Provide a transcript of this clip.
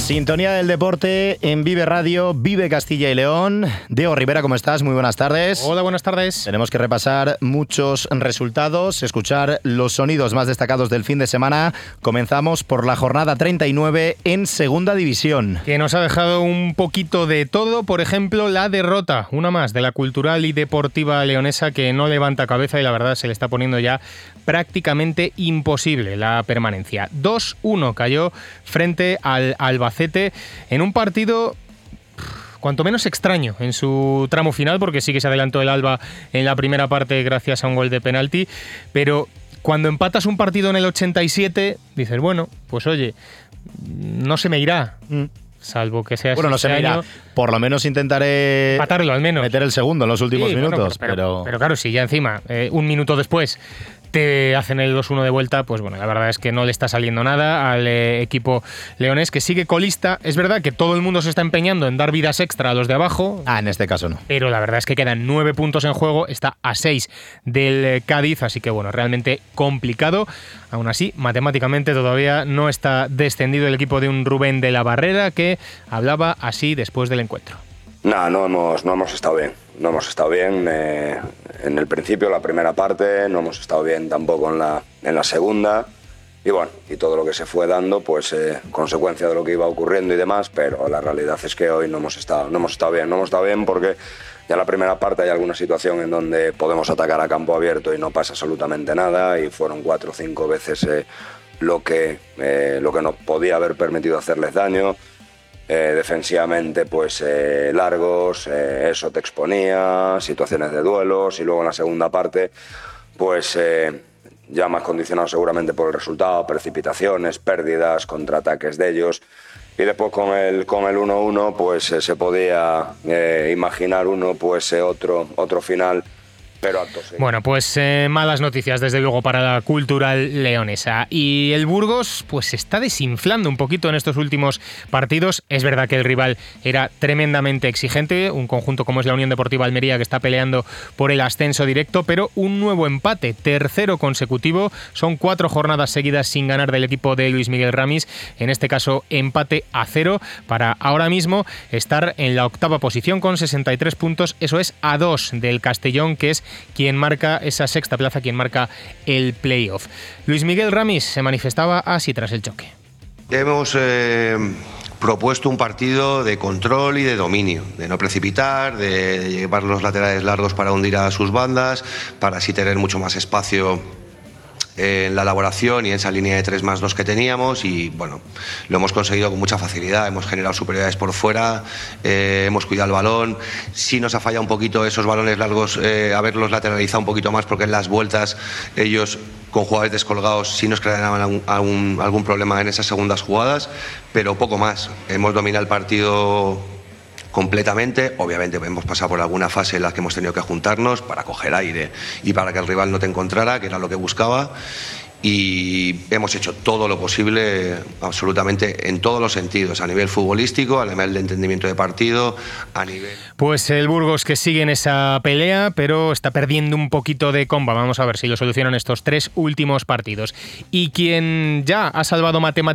Sintonía del deporte en Vive Radio, Vive Castilla y León. Diego Rivera, ¿cómo estás? Muy buenas tardes. Hola, buenas tardes. Tenemos que repasar muchos resultados, escuchar los sonidos más destacados del fin de semana. Comenzamos por la jornada 39 en Segunda División. Que nos ha dejado un poquito de todo, por ejemplo, la derrota, una más, de la Cultural y Deportiva Leonesa, que no levanta cabeza y la verdad se le está poniendo ya prácticamente imposible la permanencia. 2-1 cayó frente al Albacete en un partido cuanto menos extraño en su tramo final, porque sí que se adelantó el Alba en la primera parte gracias a un gol de penalti, pero cuando empatas un partido en el 87 dices, bueno, pues oye, no se me irá. Salvo que sea bueno, no se me irá. Por lo menos intentaré matarlo al menos. Meter el segundo en los últimos minutos. Bueno, pero claro, si ya encima, un minuto después, te hacen el 2-1 de vuelta, pues bueno, la verdad es que no le está saliendo nada al equipo leonés, que sigue colista. Es verdad que todo el mundo se está empeñando en dar vidas extra a los de abajo. En este caso no. Pero la verdad es que quedan 9 puntos en juego, está a 6 del Cádiz, así que bueno, realmente complicado. Aún así, matemáticamente todavía no está descendido el equipo de un Rubén de la Barrera, que hablaba así después del encuentro. No hemos estado bien. No hemos estado bien en el principio, la primera parte, no hemos estado bien tampoco en la segunda. Y bueno, y todo lo que se fue dando, pues consecuencia de lo que iba ocurriendo y demás, pero la realidad es que hoy no hemos estado bien. No hemos estado bien porque ya en la primera parte hay alguna situación en donde podemos atacar a campo abierto y no pasa absolutamente nada, y fueron 4 o 5 veces lo que nos podía haber permitido hacerles daño. Defensivamente pues largos, eso te exponía, situaciones de duelos, y luego en la segunda parte pues ya más condicionado seguramente por el resultado, precipitaciones, pérdidas, contraataques de ellos, y después con el 1-1 pues se podía imaginar otro final. Pero acto seguido. Bueno, pues malas noticias desde luego para la Cultural leonesa. Y el Burgos pues se está desinflando un poquito en estos últimos partidos. Es verdad que el rival era tremendamente exigente, un conjunto como es la Unión Deportiva Almería, que está peleando por el ascenso directo, pero un nuevo empate, tercero consecutivo. Son 4 jornadas seguidas sin ganar del equipo de Luis Miguel Ramis. En este caso, empate a 0 para ahora mismo estar en la 8ª posición con 63 puntos. Eso es a 2 del Castellón, que es quien marca esa 6ª plaza, quien marca el playoff. Luis Miguel Ramis se manifestaba así tras el choque. Hemos propuesto un partido de control y de dominio, de no precipitar, de llevar los laterales largos para hundir a sus bandas, para así tener mucho más espacio en la elaboración y en esa línea de 3+2 que teníamos, y bueno, lo hemos conseguido con mucha facilidad. Hemos generado superioridades por fuera, hemos cuidado el balón. Sí nos ha fallado un poquito esos balones largos, haberlos lateralizado un poquito más, porque en las vueltas ellos con jugadores descolgados sí nos creaban algún problema en esas segundas jugadas, pero poco más. Hemos dominado el partido completamente. Obviamente hemos pasado por alguna fase en la que hemos tenido que juntarnos para coger aire y para que el rival no te encontrara, que era lo que buscaba, y hemos hecho todo lo posible absolutamente en todos los sentidos, a nivel futbolístico, a nivel de entendimiento de partido, a nivel... Pues el Burgos, que sigue en esa pelea, pero está perdiendo un poquito de comba. Vamos a ver si lo solucionan estos 3 últimos partidos. Y quien ya ha salvado matemáticamente